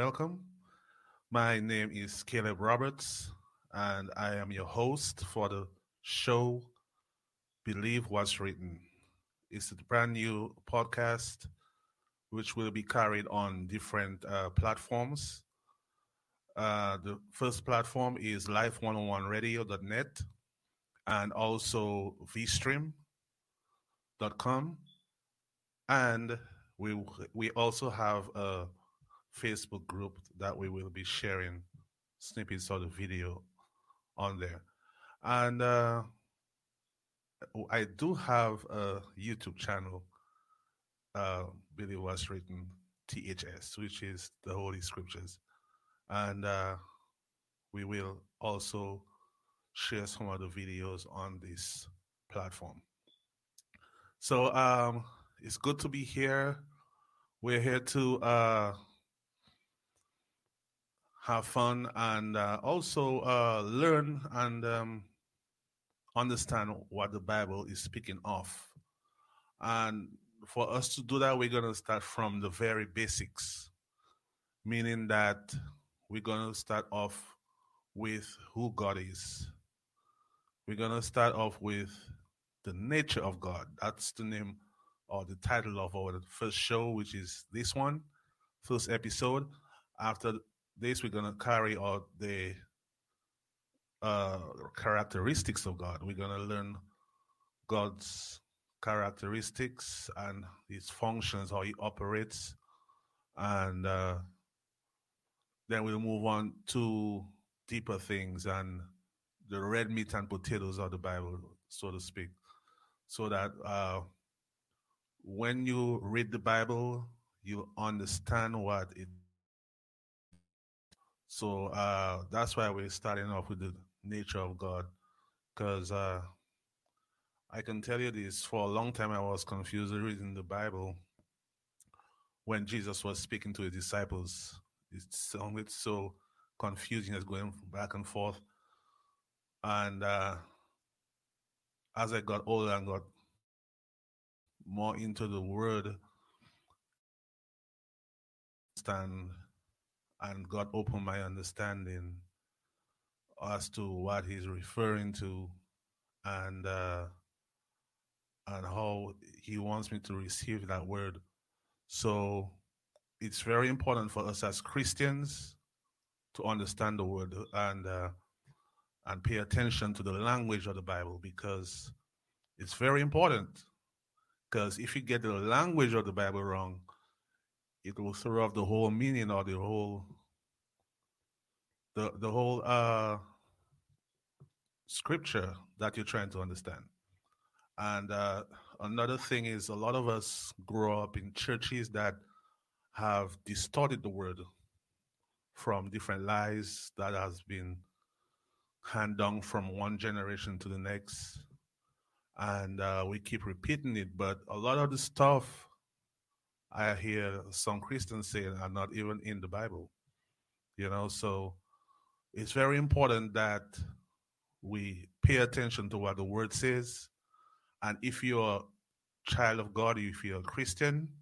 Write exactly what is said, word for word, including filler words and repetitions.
welcome. My name is Caleb Roberts, and I am your host for the show Believe What's Written. It's a brand new podcast which will be carried on different uh, platforms. Uh, the first platform is life one oh one radio dot net and also v stream dot com. And we, we also have a Facebook group that we will be sharing snippets of the video on there. And uh, I do have a YouTube channel, uh, Billy Was Written T H S, which is the Holy Scriptures. And uh, we will also share some of the videos on this platform. So um, it's good to be here. We're here to uh, have fun and uh, also uh, learn and um, understand what the Bible is speaking of. And for us to do that, we're going to start from the very basics, meaning that we're going to start off with who God is. We're going to start off with the nature of God. That's the name or the title of our first show, which is this one, first episode. After this, we're going to carry out the uh, characteristics of God. We're going to learn God's characteristics and his functions, how he operates. And uh, then we'll move on to deeper things and the red meat and potatoes of the Bible, so to speak. So that uh, when you read the Bible, you understand what it. So uh, that's why we're starting off with the nature of God, because uh, I can tell you this: for a long time, I was confused reading the Bible. When Jesus was speaking to his disciples, it sounded so confusing, as going back and forth. And uh, as I got older and got more into the Word, stand and God opened my understanding as to what he's referring to, and uh, and how he wants me to receive that word. So it's very important for us as Christians to understand the word and uh, and pay attention to the language of the Bible, because it's very important. Because if you get the language of the Bible wrong, it will throw off the whole meaning or the whole the the whole uh, scripture that you're trying to understand. And uh, another thing is, a lot of us grow up in churches that have distorted the word from different lies that has been handed down from one generation to the next. And uh, we keep repeating it, but a lot of the stuff I hear some Christians saying are not even in the Bible, you know. So it's very important that we pay attention to what the word says. And if you're a child of God, if you're a Christian,